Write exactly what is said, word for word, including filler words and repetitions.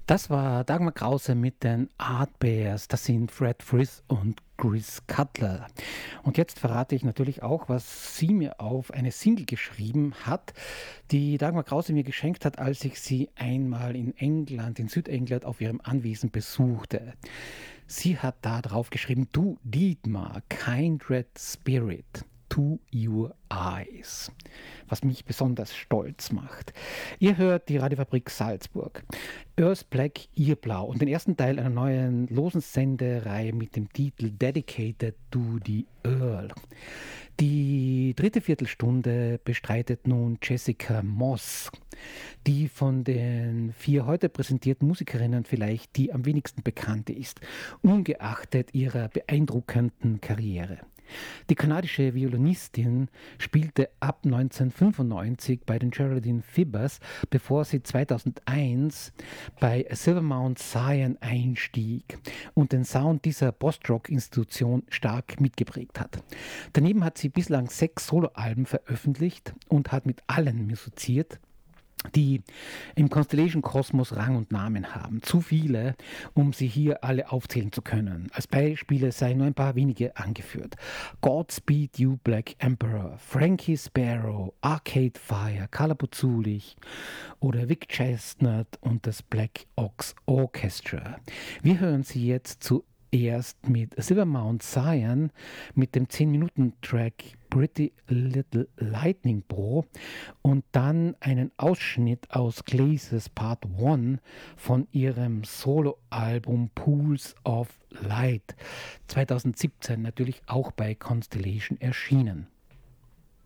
Das war Dagmar Krause mit den Art Bears. Das sind Fred Frith und Chris Cutler. Und jetzt verrate ich natürlich auch, was sie mir auf eine Single geschrieben hat, die Dagmar Krause mir geschenkt hat, als ich sie einmal in England, in Südengland auf ihrem Anwesen besuchte. Sie hat da drauf geschrieben: Du Dietmar, kindred spirit, to your eyes. Was mich besonders stolz macht. Ihr hört die Radiofabrik Salzburg. Earth Black, ihr Blau und den ersten Teil einer neuen losen Sendereihe mit dem Titel Dedicated to the Earl. Die dritte Viertelstunde bestreitet nun Jessica Moss, die von den vier heute präsentierten Musikerinnen vielleicht die am wenigsten bekannte ist, ungeachtet ihrer beeindruckenden Karriere. Die kanadische Violinistin spielte ab neunzehnhundertfünfundneunzig bei den Geraldine Fibbers, bevor sie zweitausendeins bei Silvermount Zion einstieg und den Sound dieser Post-Rock-Institution stark mitgeprägt hat. Daneben hat sie bislang sechs Soloalben veröffentlicht und hat mit allen musiziert, die im Constellation-Kosmos Rang und Namen haben. Zu viele, um sie hier alle aufzählen zu können. Als Beispiele seien nur ein paar wenige angeführt. Godspeed You Black Emperor, Frankie Sparrow, Arcade Fire, Carla Buzzulich oder Vic Chestnut und das Black Ox Orchestra. Wir hören sie jetzt zuerst mit Silvermount Zion mit dem zehn Minuten Track Pretty Little Lightning Bow und dann einen Ausschnitt aus Glazes Part eins von ihrem Soloalbum Pools of Light, zweitausendsiebzehn natürlich auch bei Constellation erschienen.